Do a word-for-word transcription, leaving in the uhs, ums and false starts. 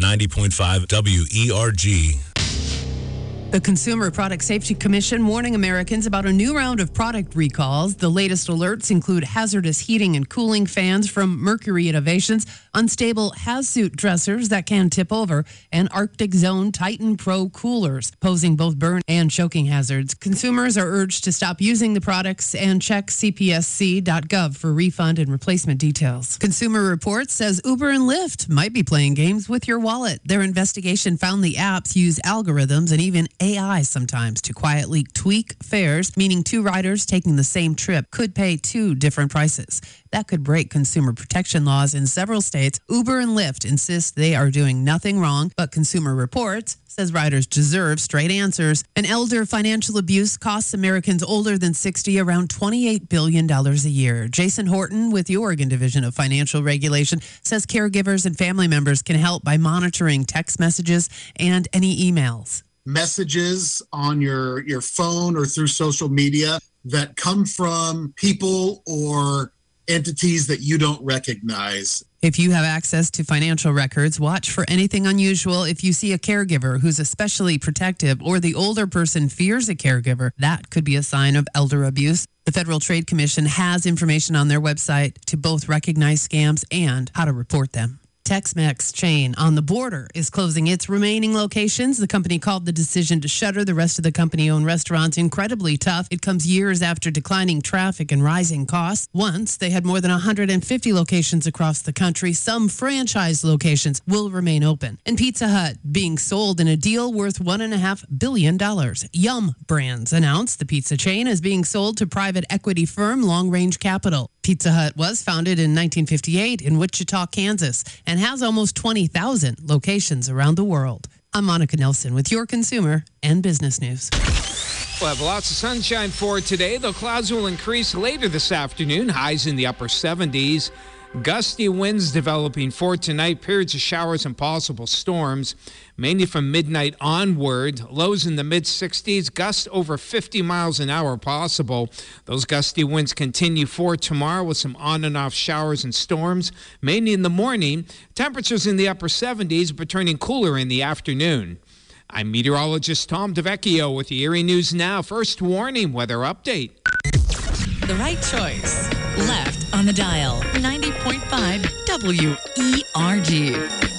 ninety point five W E R G. The Consumer Product Safety Commission warning Americans about a new round of product recalls. The latest alerts include hazardous heating and cooling fans from Mercury Innovations, unstable Hazsuit dressers that can tip over, and Arctic Zone Titan Pro coolers, posing both burn and choking hazards. Consumers are urged to stop using the products and check C P S C dot gov for refund and replacement details. Consumer Reports says Uber and Lyft might be playing games with your wallet. Their investigation found the apps use algorithms and even A I sometimes to quietly tweak fares, meaning two riders taking the same trip could pay two different prices. That could break consumer protection laws in several states. Uber and Lyft insist they are doing nothing wrong, but Consumer Reports says riders deserve straight answers. And elder financial abuse costs Americans older than sixty around twenty-eight billion dollars a year. Jason Horton with the Oregon Division of Financial Regulation says caregivers and family members can help by monitoring text messages and any emails. Messages on your, your phone or through social media that come from people or entities that you don't recognize. If you have access to financial records, watch for anything unusual. If you see a caregiver who's especially protective or the older person fears a caregiver, that could be a sign of elder abuse. The Federal Trade Commission has information on their website to both recognize scams and how to report them. Tex-Mex chain On the Border is closing its remaining locations. The company called the decision to shutter the rest of the company-owned restaurants incredibly tough. It comes years after declining traffic and rising costs. Once, they had more than one hundred fifty locations across the country. Some franchise locations will remain open. And Pizza Hut being sold in a deal worth one point five billion dollars. Yum! Brands announced the pizza chain is being sold to private equity firm Long Range Capital. Pizza Hut was founded in nineteen fifty-eight in Wichita, Kansas, and has almost twenty thousand locations around the world. I'm Monica Nelson with your consumer and business news. We'll have lots of sunshine for today, though clouds will increase later this afternoon. Highs in the upper seventies. Gusty winds developing for tonight. Periods of showers and possible storms, mainly from midnight onward. Lows in the mid-sixties. Gusts over fifty miles an hour possible. Those gusty winds continue for tomorrow with some on and off showers and storms, mainly in the morning. Temperatures in the upper seventies, but turning cooler in the afternoon. I'm meteorologist Tom DeVecchio with the Erie News Now. First warning weather update. The right choice. Left on the dial. ninety point five W E R G.